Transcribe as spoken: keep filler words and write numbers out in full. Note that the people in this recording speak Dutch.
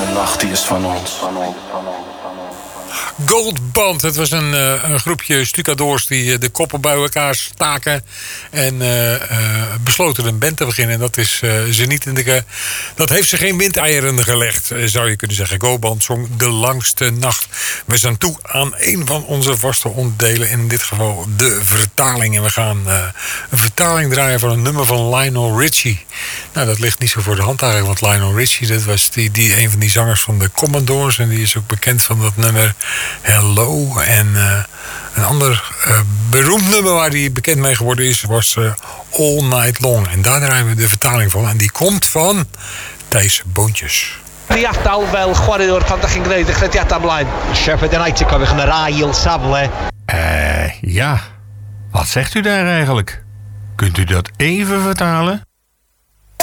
nacht die is van ons. Goldband, het was een, uh, een groepje stucadoors die uh, de koppen bij elkaar staken en uh, uh, besloten een band te beginnen. Dat is uh, ze niet in de. Dat heeft ze geen windeieren gelegd, uh, zou je kunnen zeggen. Goldband zong De Langste Nacht. We zijn toe aan een van onze vaste onderdelen, in dit geval de vertaling. En we gaan uh, een vertaling draaien van een nummer van Lionel Richie. Nou, dat ligt niet zo voor de hand eigenlijk, want Lionel Richie, dat was die, die een van die zangers van de Commodores en die is ook bekend van dat nummer Hello. En uh, een ander uh, beroemd nummer waar hij bekend mee geworden is, was uh, All Night Long. En daar draaien we de vertaling van. En die komt van Thijs Boontjes. Priadal fel chwaraewr pan dach chi'n gwneud y chrediadau ymlaen. Shepherd United cofiwch yn yr ail safle. Eh, uh, ja. Wat zegt u daar eigenlijk? Kunt u dat even vertalen?